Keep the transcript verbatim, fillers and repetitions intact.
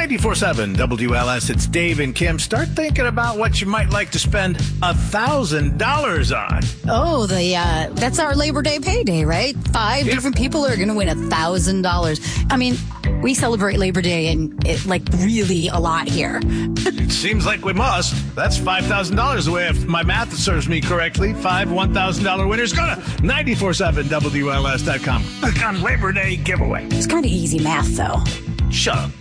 ninety-four seven W L S, it's Dave and Kim. Start thinking about what you might like to spend one thousand dollars on. Oh, the uh, that's our Labor Day payday, right? Five Yep. different people are going to win one thousand dollars. I mean, we celebrate Labor Day and it, like really a lot here. It seems like we must. That's five thousand dollars the way if my math serves me correctly. Five one thousand dollars winners. Go to nine four seven W L S dot com. Click on Labor Day giveaway. It's kind of easy math, though. Shut up.